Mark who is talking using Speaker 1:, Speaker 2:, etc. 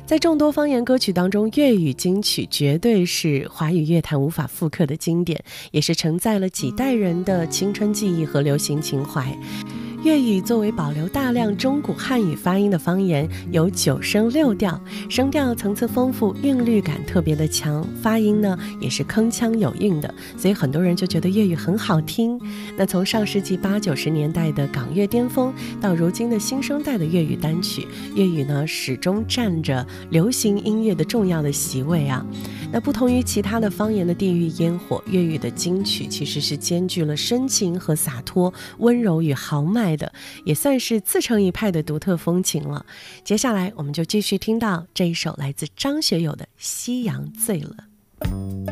Speaker 1: 在众多方言歌曲当中，粤语金曲绝对是华语乐坛无法复刻的经典，也是承载了几代人的青春记忆和流行情怀。粤语作为保留大量中古汉语发音的方言，有9声6调，声调层次丰富，韵律感特别的强，发音呢也是铿锵有韵的，所以很多人就觉得粤语很好听。那从上世纪80、90年代的港乐巅峰，到如今的新生代的粤语单曲，粤语呢始终占着流行音乐的重要的席位啊。那不同于其他的方言的地域烟火，粤语的金曲其实是兼具了深情和洒脱，温柔与豪迈的，也算是自成一派的独特风情了。接下来我们就继续听到这一首来自张学友的《夕阳醉了》。